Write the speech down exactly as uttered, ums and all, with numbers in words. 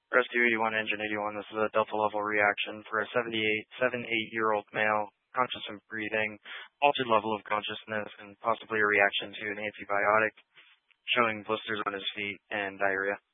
Rescue eighty-one, Engine eighty-one, this is a Delta level reaction for a seventy-eight, seven, eight-year-old male, conscious and breathing, altered level of consciousness, and possibly a reaction to an antibiotic, showing blisters on his feet and diarrhea.